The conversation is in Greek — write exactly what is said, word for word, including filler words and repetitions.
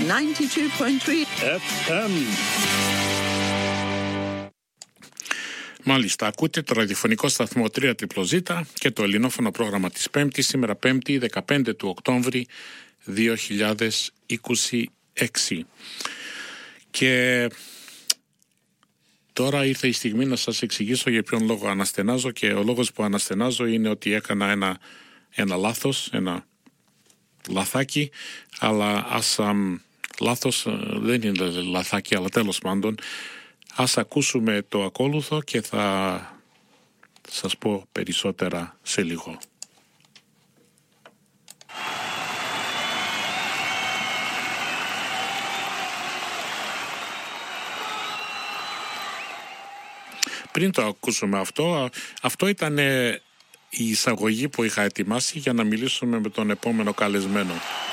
ninety-two point three εφ εμ. Μάλιστα, ακούτε το ραδιοφωνικό σταθμό τρία ζ και το ελληνόφωνο πρόγραμμα της Πέμπτης, σήμερα Πέμπτη, δεκαπέντε του Οκτώβρη δύο χιλιάδες είκοσι έξι. Και τώρα ήρθε η στιγμή να σας εξηγήσω για ποιον λόγο αναστενάζω, και ο λόγος που αναστενάζω είναι ότι έκανα ένα, ένα λάθος, ένα λαθάκι, αλλά ας αμ, λάθος δεν είναι λαθάκι, αλλά τέλος πάντων ας ακούσουμε το ακόλουθο και θα σας πω περισσότερα σε λίγο. Πριν το ακούσουμε αυτό, αυτό ήταν η εισαγωγή που είχα ετοιμάσει για να μιλήσουμε με τον επόμενο καλεσμένο.